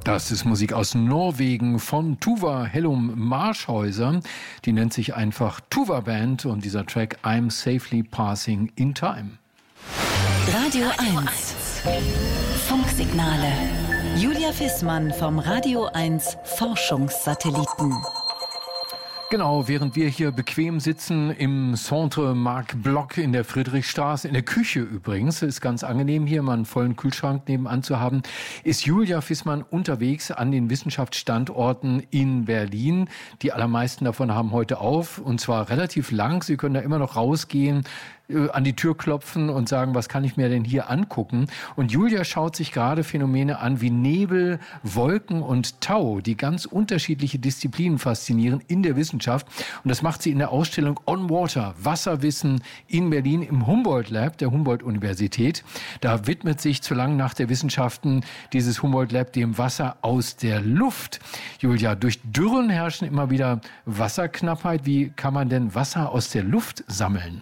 Das ist Musik aus Norwegen von Tuva Hellum Marschhäuser. Die nennt sich einfach Tuva Band und dieser Track I'm Safely Passing in Time. Radio 1 Funksignale. Julia Fissmann vom Radio 1 Forschungssatelliten. Genau, während wir hier bequem sitzen im Centre Marc Bloch in der Friedrichstraße, in der Küche übrigens, ist ganz angenehm hier mal einen vollen Kühlschrank nebenan zu haben, ist Julia Fissmann unterwegs an den Wissenschaftsstandorten in Berlin. Die allermeisten davon haben heute auf und zwar relativ lang. Sie können da immer noch rausgehen, an die Tür klopfen und sagen, was kann ich mir denn hier angucken? Und Julia schaut sich gerade Phänomene an wie Nebel, Wolken und Tau, die ganz unterschiedliche Disziplinen faszinieren in der Wissenschaft. Und das macht sie in der Ausstellung On Water, Wasserwissen in Berlin im Humboldt Lab der Humboldt-Universität. Da widmet sich zu lang nach der Wissenschaften dieses Humboldt Lab dem Wasser aus der Luft. Julia, durch Dürren herrschen immer wieder Wasserknappheit. Wie kann man denn Wasser aus der Luft sammeln?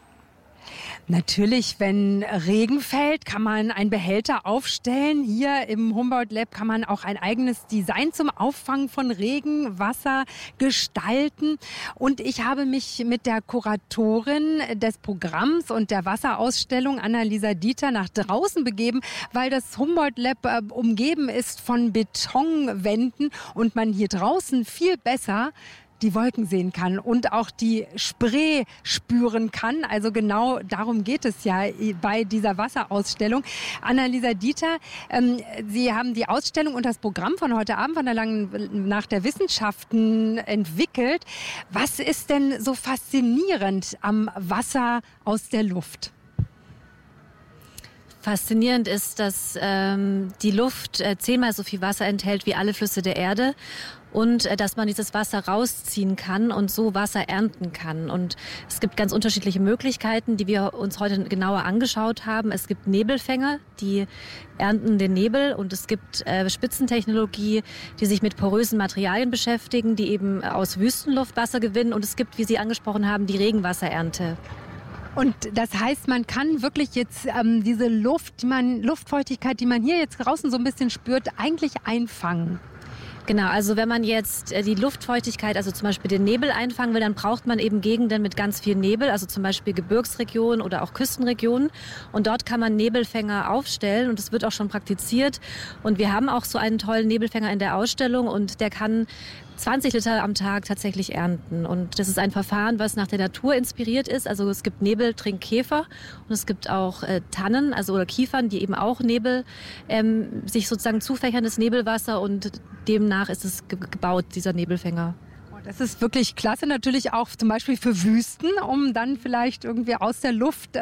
Natürlich, wenn Regen fällt, kann man einen Behälter aufstellen. Hier im Humboldt Lab kann man auch ein eigenes Design zum Auffangen von Regenwasser gestalten. Und ich habe mich mit der Kuratorin des Programms und der Wasserausstellung, Annalisa Dieter, nach draußen begeben, weil das Humboldt Lab umgeben ist von Betonwänden und man hier draußen viel besser die Wolken sehen kann und auch die Spree spüren kann. Also genau darum geht es ja bei dieser Wasserausstellung. Annalisa Dieter, Sie haben die Ausstellung und das Programm von heute Abend von der Langen Nacht der Wissenschaften entwickelt. Was ist denn so faszinierend am Wasser aus der Luft? Faszinierend ist, dass die Luft 10-mal so viel Wasser enthält wie alle Flüsse der Erde und dass man dieses Wasser rausziehen kann und so Wasser ernten kann. Und es gibt ganz unterschiedliche Möglichkeiten, die wir uns heute genauer angeschaut haben. Es gibt Nebelfänger, die ernten den Nebel, und es gibt Spitzentechnologie, die sich mit porösen Materialien beschäftigen, die eben aus Wüstenluft Wasser gewinnen, und es gibt, wie Sie angesprochen haben, die Regenwasserernte. Und das heißt, man kann wirklich jetzt diese Luftfeuchtigkeit, die man hier jetzt draußen so ein bisschen spürt, eigentlich einfangen. Genau, also wenn man jetzt die Luftfeuchtigkeit, also zum Beispiel den Nebel einfangen will, dann braucht man eben Gegenden mit ganz viel Nebel, also zum Beispiel Gebirgsregionen oder auch Küstenregionen. Und dort kann man Nebelfänger aufstellen, und das wird auch schon praktiziert. Und wir haben auch so einen tollen Nebelfänger in der Ausstellung, und der kann 20 Liter am Tag tatsächlich ernten. Und das ist ein Verfahren, was nach der Natur inspiriert ist. Also es gibt Nebeltrinkkäfer und es gibt auch Tannen, also oder Kiefern, die eben auch Nebel sich sozusagen zufächerndes Nebelwasser, und demnach ist es gebaut, dieser Nebelfänger. Das ist wirklich klasse, natürlich auch zum Beispiel für Wüsten, um dann vielleicht irgendwie aus der Luft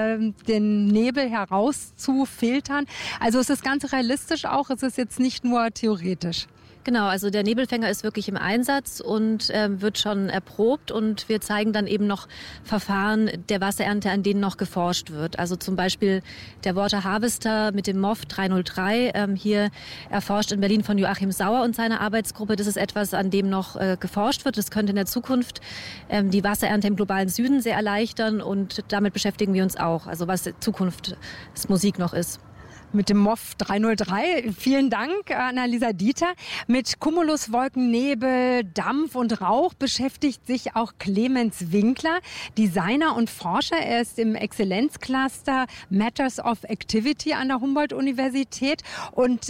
den Nebel herauszufiltern. Also es ist ganz realistisch auch, es ist jetzt nicht nur theoretisch. Genau, also der Nebelfänger ist wirklich im Einsatz und wird schon erprobt, und wir zeigen dann eben noch Verfahren der Wasserernte, an denen noch geforscht wird. Also zum Beispiel der Water Harvester mit dem MOF 303, hier erforscht in Berlin von Joachim Sauer und seiner Arbeitsgruppe. Das ist etwas, an dem noch geforscht wird. Das könnte in der Zukunft die Wasserernte im globalen Süden sehr erleichtern, und damit beschäftigen wir uns auch, also was Zukunftsmusik noch ist. Mit dem MOF 303. Vielen Dank, Annalisa Dieter. Mit Cumuluswolken, Nebel, Dampf und Rauch beschäftigt sich auch Clemens Winkler, Designer und Forscher. Er ist im Exzellenzcluster Matters of Activity an der Humboldt-Universität und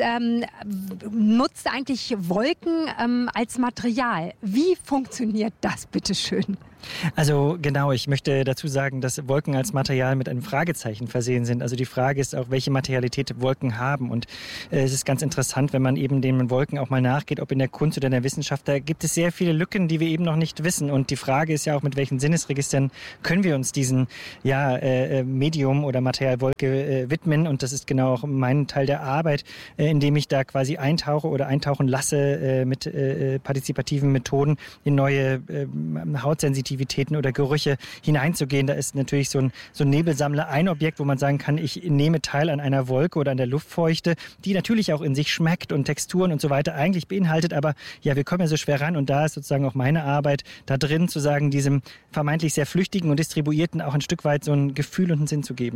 nutzt eigentlich Wolken als Material. Wie funktioniert das, bitteschön? Also genau, ich möchte dazu sagen, dass Wolken als Material mit einem Fragezeichen versehen sind. Also die Frage ist auch, welche Materialität Wolken haben. Und es ist ganz interessant, wenn man eben den Wolken auch mal nachgeht, ob in der Kunst oder in der Wissenschaft, da gibt es sehr viele Lücken, die wir eben noch nicht wissen. Und die Frage ist ja auch, mit welchen Sinnesregistern können wir uns diesen Medium oder Material Wolke widmen. Und das ist genau auch mein Teil der Arbeit, indem ich da quasi eintauche oder eintauchen lasse mit partizipativen Methoden in neue Hautsensitivitäten oder Gerüche hineinzugehen. Da ist natürlich so ein Nebelsammler ein Objekt, wo man sagen kann, ich nehme teil an einer Wolke oder an der Luftfeuchte, die natürlich auch in sich schmeckt und Texturen und so weiter eigentlich beinhaltet, aber ja, wir kommen ja so schwer ran, und da ist sozusagen auch meine Arbeit da drin, zu sagen, diesem vermeintlich sehr flüchtigen und distribuierten auch ein Stück weit so ein Gefühl und einen Sinn zu geben neu.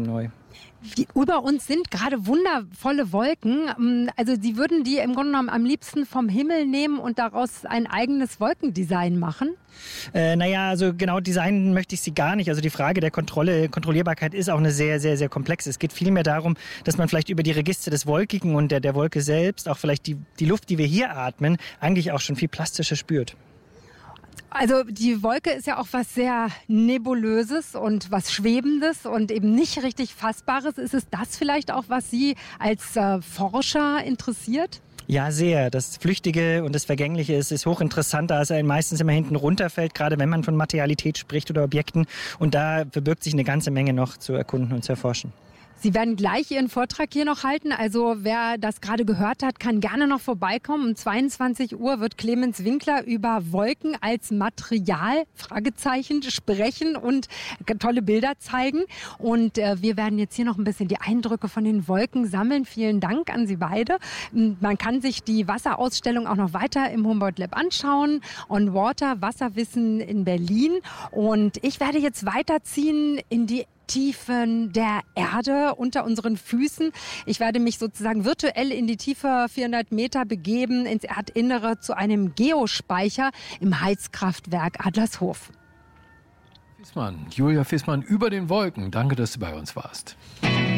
Über uns sind gerade wundervolle Wolken. Also Sie würden die im Grunde genommen am liebsten vom Himmel nehmen und daraus ein eigenes Wolkendesign machen? Also genau designen möchte ich sie gar nicht. Also die Frage der Kontrollierbarkeit ist auch eine sehr, sehr, sehr komplexe. Es geht vielmehr darum, dass man vielleicht über die Register des Wolkigen und der Wolke selbst auch vielleicht die Luft, die wir hier atmen, eigentlich auch schon viel plastischer spürt. Also die Wolke ist ja auch was sehr Nebulöses und was Schwebendes und eben nicht richtig Fassbares. Ist es das vielleicht auch, was Sie als Forscher interessiert? Ja, sehr. Das Flüchtige und das Vergängliche ist hochinteressant, da es einem meistens immer hinten runterfällt, gerade wenn man von Materialität spricht oder Objekten. Und da verbirgt sich eine ganze Menge noch zu erkunden und zu erforschen. Sie werden gleich Ihren Vortrag hier noch halten. Also wer das gerade gehört hat, kann gerne noch vorbeikommen. Um 22 Uhr wird Clemens Winkler über Wolken als Material, Fragezeichen, sprechen und tolle Bilder zeigen. Und wir werden jetzt hier noch ein bisschen die Eindrücke von den Wolken sammeln. Vielen Dank an Sie beide. Man kann sich die Wasserausstellung auch noch weiter im Humboldt Lab anschauen. On Water, Wasserwissen in Berlin. Und ich werde jetzt weiterziehen in die Tiefen der Erde unter unseren Füßen. Ich werde mich sozusagen virtuell in die Tiefe 400 Meter begeben, ins Erdinnere zu einem Geospeicher im Heizkraftwerk Adlershof. Julia Fissmann über den Wolken. Danke, dass du bei uns warst.